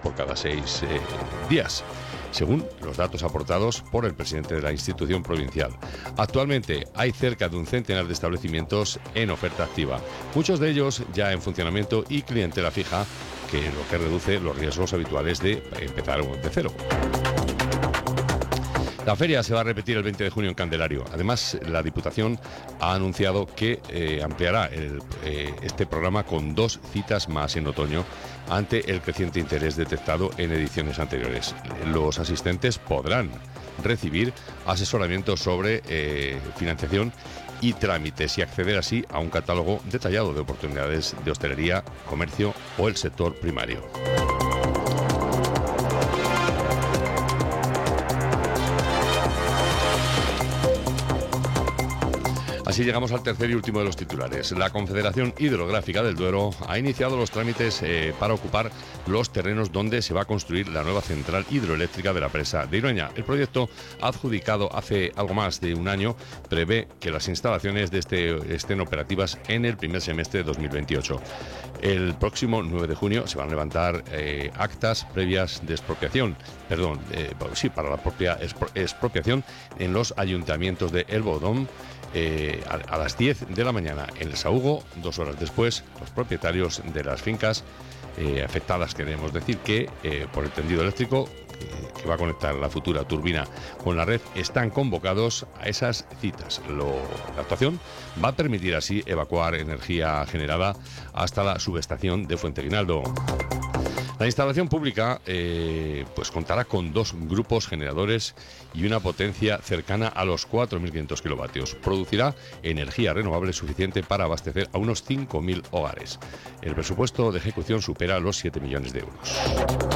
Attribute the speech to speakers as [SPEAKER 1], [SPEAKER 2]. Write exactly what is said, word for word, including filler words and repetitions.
[SPEAKER 1] por cada seis eh, días, según los datos aportados por el presidente de la institución provincial. Actualmente hay cerca de un centenar de establecimientos en oferta activa, muchos de ellos ya en funcionamiento y clientela fija, que lo que reduce los riesgos habituales de empezar de cero. La feria se va a repetir el veinte de junio en Candelario. Además, la Diputación ha anunciado que eh, ampliará el, eh, este programa con dos citas más en otoño ante el creciente interés detectado en ediciones anteriores. Los asistentes podrán recibir asesoramiento sobre eh, financiación y trámites y acceder así a un catálogo detallado de oportunidades de hostelería, comercio o el sector primario. Así llegamos al tercer y último de los titulares. La Confederación Hidrográfica del Duero ha iniciado los trámites eh, para ocupar los terrenos donde se va a construir la nueva central hidroeléctrica de la presa de Irueña. El proyecto, adjudicado hace algo más de un año, prevé que las instalaciones de este estén operativas en el primer semestre de dos mil veintiocho. El próximo nueve de junio se van a levantar eh, actas previas de expropiación, perdón, eh, sí, para la propia expropiación en los ayuntamientos de El Bodón, Eh, a, a las diez de la mañana. En el Sahugo, dos horas después, los propietarios de las fincas eh, afectadas, queremos decir que eh, por el tendido eléctrico que, que va a conectar la futura turbina con la red, están convocados a esas citas. Lo, la actuación va a permitir así evacuar energía generada hasta la subestación de Fuenteguinaldo. La instalación pública eh, pues contará con dos grupos generadores y una potencia cercana a los cuatro mil quinientos kilovatios. Producirá energía renovable suficiente para abastecer a unos cinco mil hogares. El presupuesto de ejecución supera los siete millones de euros.